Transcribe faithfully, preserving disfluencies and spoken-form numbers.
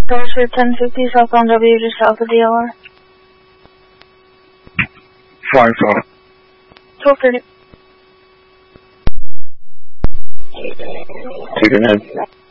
Roger ten fifty southbound W, just south of D L R. Flying south. twelve thirty. Take it in.